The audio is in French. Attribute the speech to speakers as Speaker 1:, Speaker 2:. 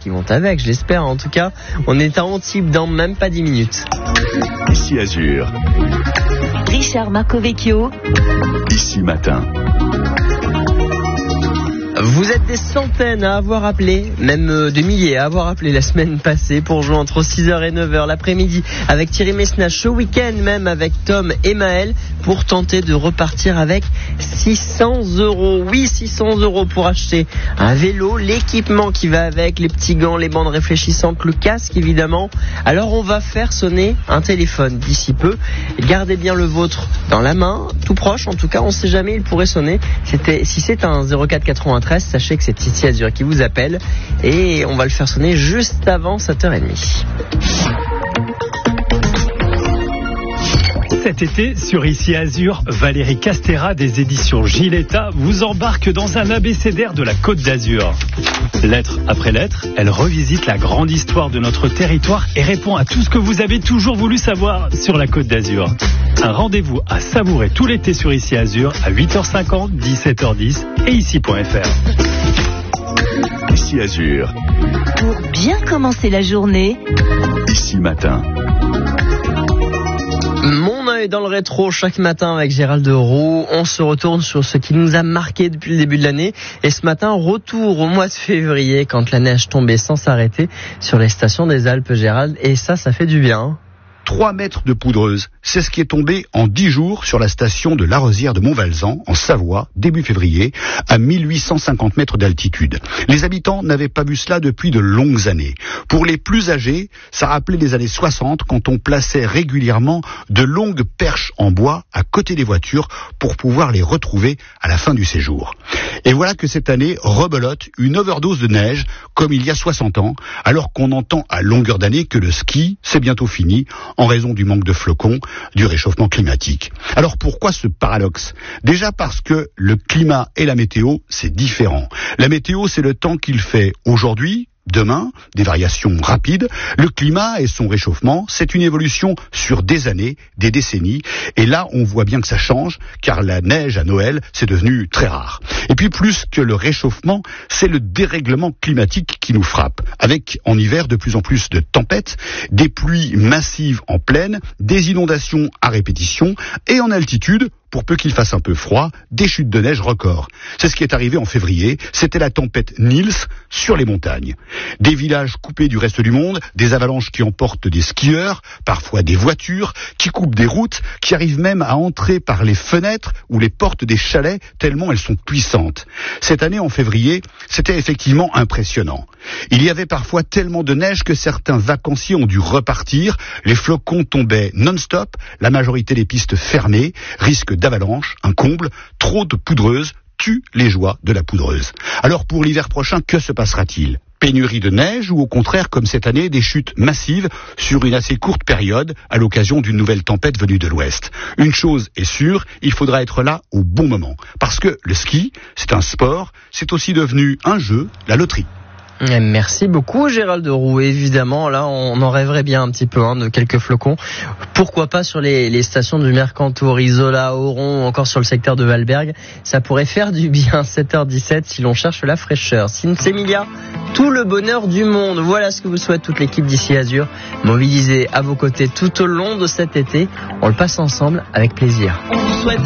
Speaker 1: qui vont avec, je l'espère. En tout cas, on est à Antibes dans même pas 10 minutes.
Speaker 2: Ici Azur.
Speaker 3: Richard Marcovecchio.
Speaker 2: Ici Matin.
Speaker 1: Vous êtes des centaines à avoir appelé, même des milliers à avoir appelé la semaine passée pour jouer entre 6h et 9h l'après-midi avec Thierry Messna, ce week-end même avec Tom et Maël pour tenter de repartir avec 600 €. Oui, 600 € pour acheter un vélo, l'équipement qui va avec, les petits gants, les bandes réfléchissantes, le casque évidemment. Alors on va faire sonner un téléphone d'ici peu. Gardez bien le vôtre dans la main, tout proche en tout cas, on ne sait jamais, il pourrait sonner. Si c'est un 04 93, sachez que c'est Ici Azur qui vous appelle et on va le faire sonner juste avant 7h30.
Speaker 4: Cet été, sur Ici Azur, Valérie Castera des éditions Giletta vous embarque dans un abécédaire de la Côte d'Azur. Lettre après lettre, elle revisite la grande histoire de notre territoire et répond à tout ce que vous avez toujours voulu savoir sur la Côte d'Azur. Un rendez-vous à savourer tout l'été sur Ici Azur à 8h50, 17h10 et ici.fr.
Speaker 2: Ici Azur.
Speaker 3: Pour bien commencer la journée.
Speaker 2: Ici Matin.
Speaker 1: Mon œil dans le rétro chaque matin avec Gérald Roux. On se retourne sur ce qui nous a marqué depuis le début de l'année. Et ce matin, retour au mois de février quand la neige tombait sans s'arrêter sur les stations des Alpes, Gérald. Et ça fait du bien.
Speaker 5: 3 mètres de poudreuse, c'est ce qui est tombé en 10 jours sur la station de l'Arosière de Montvalzan, en Savoie, début février, à 1850 mètres d'altitude. Les habitants n'avaient pas vu cela depuis de longues années. Pour les plus âgés, ça rappelait les années 60 quand on plaçait régulièrement de longues perches en bois à côté des voitures pour pouvoir les retrouver à la fin du séjour. Et voilà que cette année rebelote une overdose de neige, comme il y a 60 ans, alors qu'on entend à longueur d'année que le ski, c'est bientôt fini, en raison du manque de flocons, du réchauffement climatique. Alors pourquoi ce paradoxe ? Déjà parce que le climat et la météo, c'est différent. La météo, c'est le temps qu'il fait aujourd'hui, demain, des variations rapides. Le climat et son réchauffement, c'est une évolution sur des années, des décennies. Et là, on voit bien que ça change, car la neige à Noël, c'est devenu très rare. Et puis, plus que le réchauffement, c'est le dérèglement climatique qui nous frappe. Avec, en hiver, de plus en plus de tempêtes, des pluies massives en plaine, des inondations à répétition, et en altitude, pour peu qu'il fasse un peu froid, des chutes de neige records. C'est ce qui est arrivé en février, c'était la tempête Nils sur les montagnes. Des villages coupés du reste du monde, des avalanches qui emportent des skieurs, parfois des voitures, qui coupent des routes, qui arrivent même à entrer par les fenêtres ou les portes des chalets, tellement elles sont puissantes. Cette année, en février, c'était effectivement impressionnant. Il y avait parfois tellement de neige que certains vacanciers ont dû repartir, les flocons tombaient non-stop, la majorité des pistes fermées, risque d'avalanche, un comble, trop de poudreuse tue les joies de la poudreuse. Alors pour l'hiver prochain, que se passera-t-il ? Pénurie de neige ou au contraire, comme cette année, des chutes massives sur une assez courte période à l'occasion d'une nouvelle tempête venue de l'ouest. Une chose est sûre, il faudra être là au bon moment. Parce que le ski, c'est un sport, c'est aussi devenu un jeu, la loterie.
Speaker 1: Merci beaucoup Gérald Roux. Évidemment, là, on en rêverait bien un petit peu de quelques flocons. Pourquoi pas sur les stations du Mercantour, Isola, Oron, ou encore sur le secteur de Valberg. Ça pourrait faire du bien. 7h17 si l'on cherche la fraîcheur. Sinsemilia, tout le bonheur du monde. Voilà ce que vous souhaite toute l'équipe d'Ici Azur. Mobilisée à vos côtés tout au long de cet été. On le passe ensemble avec plaisir. On vous souhaite